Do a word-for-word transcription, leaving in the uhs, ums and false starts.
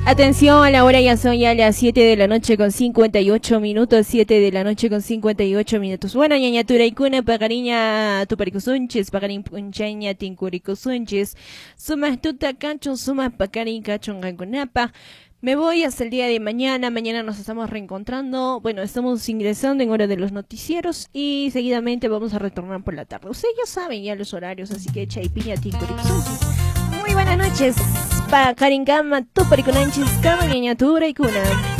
Atención, a la hora ya son ya las siete de la noche con cincuenta y ocho minutos, siete de la noche con cincuenta y ocho minutos. Bueno, ñaña turaikuna, pagariña tuparicusunches, pagarin punchaña tincuricusunches, sumas tuta cacho, sumas pacarin cacho gangunapa. Me voy hasta el día de mañana, mañana nos estamos reencontrando, bueno, estamos ingresando en hora de los noticieros y seguidamente vamos a retornar por la tarde. Ustedes ya saben ya los horarios, así que chaipiña tincuricusunches. Muy buenas noches, pa Karinkama, tu pariconanchis, cama, ñaña turaikuna.